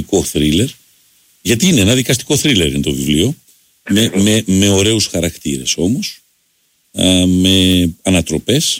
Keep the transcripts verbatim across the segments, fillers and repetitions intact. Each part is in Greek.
δικαστικό θρίλερ, γιατί είναι ένα δικαστικό θρίλερ είναι το βιβλίο, με, με, με ωραίους χαρακτήρες όμως, α, με ανατροπές.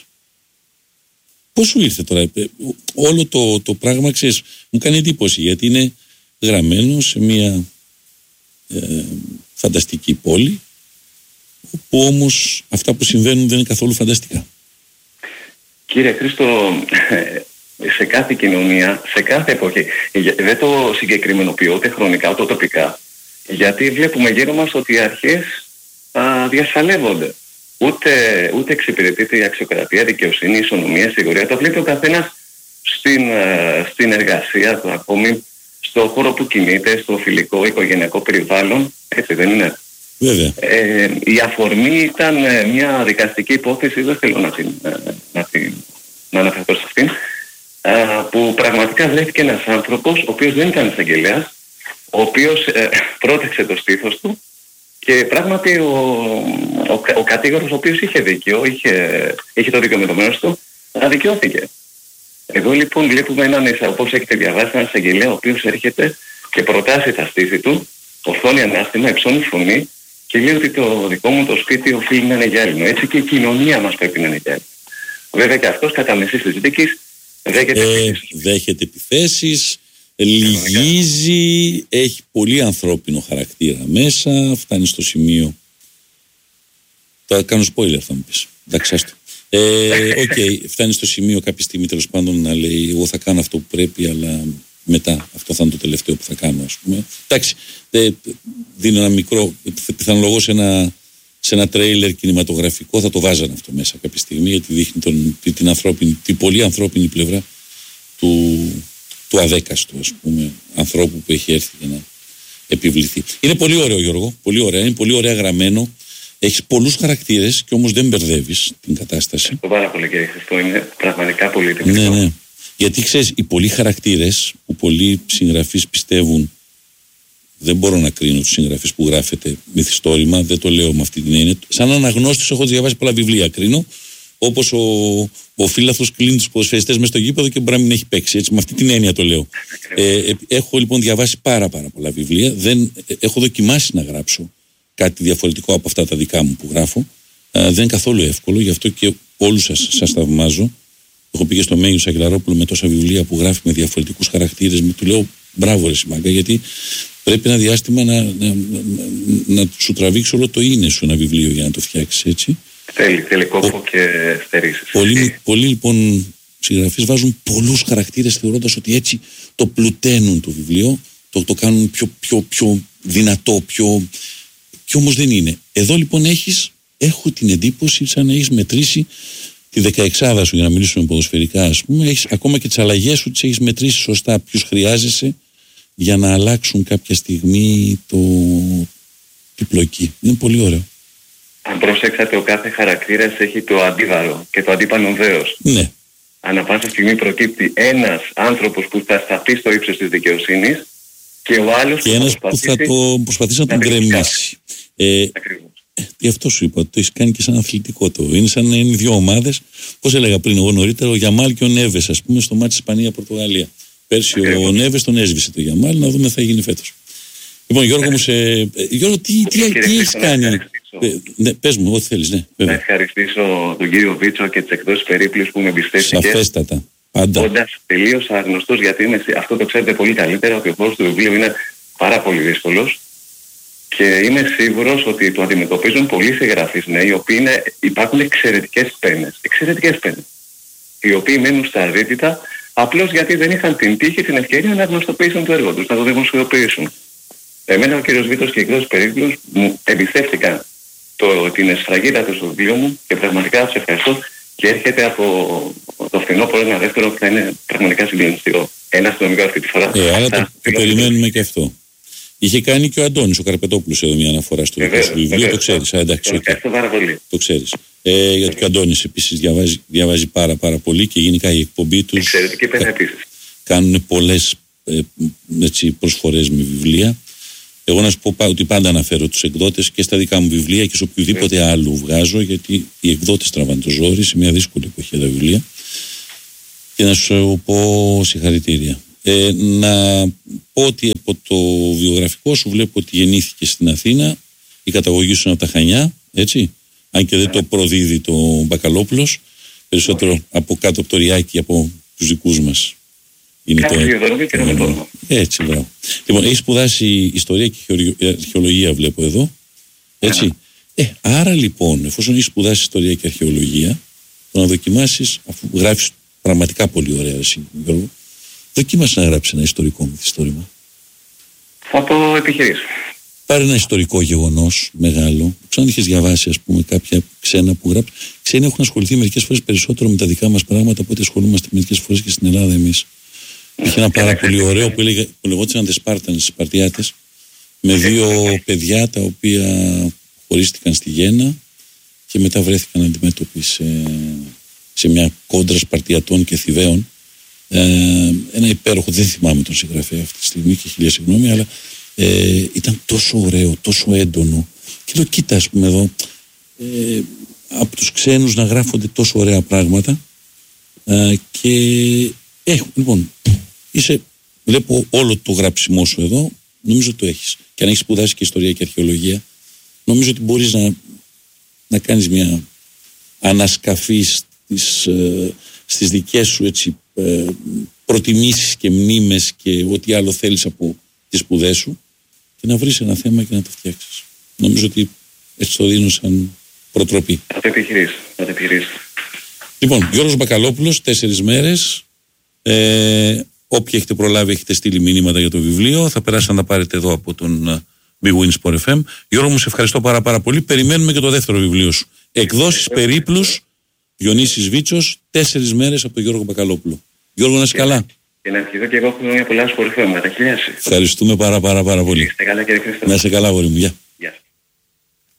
Πώς σου ήρθε τώρα, όλο το, το πράγμα, ξέρεις, μου κάνει εντύπωση, γιατί είναι γραμμένο σε μια ε, φανταστική πόλη, όπου όμως αυτά που συμβαίνουν δεν είναι καθόλου φανταστικά. Κύριε Χρήστο, σε κάθε κοινωνία, σε κάθε εποχή, δεν το συγκεκριμενοποιώ ούτε χρονικά ούτε τοπικά, γιατί βλέπουμε γύρω μας ότι οι αρχές α, διασαλεύονται. Ούτε, ούτε εξυπηρετείται η αξιοκρατία, δικαιοσύνη, ισονομία, σιγουριά. Το βλέπει ο καθένας στην, α, στην εργασία του, ακόμη στο χώρο που κινείται, στο φιλικό, οικογενειακό περιβάλλον. Έτσι δεν είναι? Βέβαια. Ε, η αφορμή ήταν μια δικαστική υπόθεση, δεν θέλω να την, να την να αναφερθώ σε αυτήν, που πραγματικά βρέθηκε ένας άνθρωπος, ο οποίος δεν ήταν εισαγγελέας, ο οποίος ε, πρότεξε το στήθος του και πράγματι ο, ο, ο κατήγορος, ο οποίος είχε δίκιο, είχε, είχε το δίκιο με το μέρος του, αδικαιώθηκε. Εδώ λοιπόν βλέπουμε έναν, όπως έχετε διαβάσει, έναν εισαγγελέα ο οποίος έρχεται και προτάσει τα στήθη του, ορθώνει ανάστημα, υψώνει φωνή και λέει ότι το δικό μου το σπίτι οφείλει να είναι γυάλινο. Έτσι και η κοινωνία μας πρέπει να είναι γυάλινο. Βέβαια και αυτός κατά μεσής της δίκης δέχεται, ε, δέχεται επιθέσεις, λυγίζει, έχει πολύ ανθρώπινο χαρακτήρα μέσα, φτάνει στο σημείο. Θα κάνω spoiler, θα μου πεις. Εντάξει, άστο. Ε, okay, φτάνει στο σημείο κάποια στιγμή τέλος πάντων να λέει: εγώ θα κάνω αυτό που πρέπει, αλλά μετά αυτό θα είναι το τελευταίο που θα κάνω, ας πούμε. Εντάξει, ε, δίνω ένα μικρό, πιθανολογώ σε ένα, σε ένα τρέιλερ κινηματογραφικό θα το βάζανε αυτό μέσα κάποια στιγμή, γιατί δείχνει τον, την, ανθρώπινη, την πολύ ανθρώπινη πλευρά του, του αδέκαστου, ας πούμε, ανθρώπου που έχει έρθει για να επιβληθεί. Είναι πολύ ωραίο, Γιώργο, πολύ ωραία, είναι πολύ ωραία γραμμένο. Έχεις πολλούς χαρακτήρες και όμως δεν μπερδεύεις την κατάσταση. Το πάρα πολύ, κύριε Χριστό, είναι πραγματικά πολύ τιμητικό. Ναι, ναι. Γιατί ξέρεις, οι πολλοί χαρακτήρες που πολλοί συγγραφείς πιστεύουν, δεν μπορώ να κρίνω τους συγγραφείς που γράφεται μυθιστόρημα, δεν το λέω με αυτή την έννοια. Σαν αναγνώστης έχω διαβάσει πολλά βιβλία, κρίνω, όπως ο, ο Φύλαθος κλείνει τους ποδοσφαιριστές μες στο γήπεδο και μπορεί να μην έχει παίξει. Έτσι, με αυτή την έννοια το λέω. Ε, έχω λοιπόν διαβάσει πάρα, πάρα πολλά βιβλία. Δεν, έχω δοκιμάσει να γράψω κάτι διαφορετικό από αυτά τα δικά μου που γράφω. Ε, δεν είναι καθόλου εύκολο, γι' αυτό και όλους σας, σας θαυμάζω. Έχω πήγε στο Μέγιο Σαγγελαρόπουλο με τόσα βιβλία που γράφει με διαφορετικούς χαρακτήρες. Του λέω μπράβο, ρε Σιμάγκα, γιατί πρέπει ένα διάστημα να, να, να, να, να σου τραβήξει όλο το είναι σου ένα βιβλίο για να το φτιάξεις, έτσι. Θέλει, θέλει κόπο και στερήσεις. Πολλοί, πολλοί λοιπόν συγγραφείς βάζουν πολλούς χαρακτήρες θεωρώντας ότι έτσι το πλουταίνουν το βιβλίο, το, το κάνουν πιο, πιο, πιο δυνατό, πιο. Και όμως δεν είναι. Εδώ λοιπόν έχεις, έχω την εντύπωση σαν να έχεις μετρήσει τη δεκαεξάδα σου, για να μιλήσουμε ποδοσφαιρικά, ας πούμε, έχεις ακόμα και τις αλλαγές σου, τις έχεις μετρήσει σωστά, ποιους χρειάζεσαι για να αλλάξουν κάποια στιγμή το, την πλοκή. Είναι πολύ ωραίο. Αν προσέξατε, ο κάθε χαρακτήρας έχει το αντίβαρο και το αντίπανο δέος. Ναι. Ανά πάσα στιγμή προκύπτει ένας άνθρωπος που θα σταθεί στο ύψος της δικαιοσύνης και ο άλλος και που, ένας θα που θα το προσπαθήσει να τον γκρεμίσει. Ε, γι' αυτό σου είπα, το έχει κάνει και σαν αθλητικό το. Είναι σαν να είναι δύο ομάδες. Πώς έλεγα πριν εγώ νωρίτερα, ο Γιαμάλ και ο Νέβες, ας πούμε, στο μάτι Ισπανία-Πορτογαλία. Πέρσι ακριβώς. Ο Νέβες τον έσβησε το Γιαμάλ, να δούμε τι θα γίνει φέτος. Λοιπόν, Γιώργο μου, σε... Γιώργο, τι, τι, τι, τι έχεις κάνει. Ε, ναι, πες μου, ό,τι θέλεις, ναι. Να ευχαριστήσω τον κύριο Βίτσο και τις εκδόσεις Περίπλους που με εμπιστεύτηκε. Σαφέστατα. Πάντα. Όντας τελείως άγνωστος, γιατί είμαι, αυτό το ξέρετε πολύ καλύτερα, ότι ο χώρος του βιβλίου είναι πάρα πολύ δύσκολος. Και είμαι σίγουρος ότι το αντιμετωπίζουν πολλοί συγγραφείς νέοι, οι οποίοι είναι, υπάρχουν εξαιρετικές πένες. Εξαιρετικές πένες. Οι οποίοι μένουν στα αδίτητα απλώς γιατί δεν είχαν την τύχη, την ευκαιρία να γνωστοποιήσουν το έργο τους, να το δημοσιοποιήσουν. Εμένα ο κύριος Βίτος και οι εκδόσεις Περίπλους μου εμπιστεύτηκαν το, την εσφραγίδα του στο βιβλίο μου και πραγματικά τους ευχαριστώ. Και έρχεται από το φθινόπωρο ένα δεύτερο που θα είναι πραγματικά συγκλονιστικό. Ένα αστυνομικό αυτή τη φορά. Ε, άρα το, το περιμένουμε και αυτό. Είχε κάνει και ο Αντώνης ο Καρπετόπουλος εδώ μια αναφορά στο δικό σου βιβλίο, το ξέρεις. Α, εντάξει, okay. Ευχαριστώ πάρα πολύ. Το ξέρεις. Ε, γιατί και ο Αντώνης επίσης διαβάζει, διαβάζει πάρα, πάρα πολύ και γενικά η εκπομπή τους. Εξαιρετική πένα επίσης. Κάνουν πολλές ε, έτσι, προσφορές με βιβλία. Εγώ να σου πω ότι πάντα αναφέρω τους εκδότες και στα δικά μου βιβλία και σε οποιοδήποτε yeah. άλλο βγάζω, γιατί οι εκδότες τραβάνε το ζόρι σε μια δύσκολη εποχή τα βιβλία. Και να σου πω συγχαρητήρια. Ε, να πω ότι από το βιογραφικό σου βλέπω ότι γεννήθηκε στην Αθήνα, η καταγωγή σου είναι από τα Χανιά, έτσι, αν και δεν το προδίδει το Μπακαλόπουλος, περισσότερο από κάτω από το Ριάκι, από τους δικούς μας. Είναι το... το... Έτσι, μπράβο. Λοιπόν, έχει σπουδάσει ιστορία και αρχαιολογία, βλέπω εδώ, έτσι. Ε, άρα λοιπόν, εφόσον έχει σπουδάσει ιστορία και αρχαιολογία, το να δοκιμάσεις, αφού γράφεις πραγματικά πολύ ωραία, εσύ, Γιώργο, δοκίμασε να γράψει ένα ιστορικό μυθιστόρημα. Θα το επιχειρήσω. Πάρε ένα ιστορικό γεγονός μεγάλο. Ξέρω αν είχες διαβάσει, ας πούμε, κάποια ξένα που γράψει. Ξένοι έχουν ασχοληθεί μερικές φορές περισσότερο με τα δικά μας πράγματα από ό,τι ασχολούμαστε μερικές φορές και στην Ελλάδα εμείς. Είχε ένα πάρα πολύ ωραίο που, έλεγε, που λεγόταν The Spartans, Σπαρτιάτες, με δύο παιδιά τα οποία χωρίστηκαν στη Γέννα και μετά βρέθηκαν αντιμέτωποι σε, σε μια κόντρα Σπαρτιατών και Θηβαίων. Ε, ένα υπέροχο, δεν θυμάμαι τον συγγραφέα αυτή τη στιγμή και χίλια συγγνώμη, αλλά ε, ήταν τόσο ωραίο, τόσο έντονο. Και λέω, κοίτα, ας πούμε εδώ, ε, από τους ξένους να γράφονται τόσο ωραία πράγματα. Ε, και έχουν, λοιπόν, είσαι, βλέπω όλο το γράψιμό σου εδώ, νομίζω ότι το έχεις. Και αν έχεις σπουδάσει και ιστορία και αρχαιολογία, νομίζω ότι μπορείς να, να κάνεις μια ανασκαφή στις, ε, στις δικές σου έτσι, ε, προτιμήσεις και μνήμες και ό,τι άλλο θέλεις από τις σπουδές σου και να βρεις ένα θέμα και να το φτιάξεις. Νομίζω ότι έτσι το δίνω σαν προτροπή. Θα το επιχειρήσω. Θα το επιχειρήσω. Λοιπόν, Γιώργος Μπακαλόπουλος, τέσσερις μέρες. Ε, όποιοι έχετε προλάβει, έχετε στείλει μηνύματα για το βιβλίο. Θα περάσει να τα πάρετε εδώ από τον Big Win Sport εφ εμ. Γιώργο μου, σε ευχαριστώ πάρα, πάρα πολύ. Περιμένουμε και το δεύτερο βιβλίο σου. Εκδόσεις Περίπλους, Διονύσης Βίτσος, τέσσερις μέρες από τον Γιώργο Μπακαλόπουλο. Γιώργο, να είσαι καλά. Και να ευχηθώ και εγώ χρόνια πολλά σπορφέματα. Χιλιάσι. Ευχαριστούμε πάρα πάρα πάρα πολύ. Να είστε καλά, κύριε Χριστό. Να είσαι καλά, αγόρι μου. Γεια.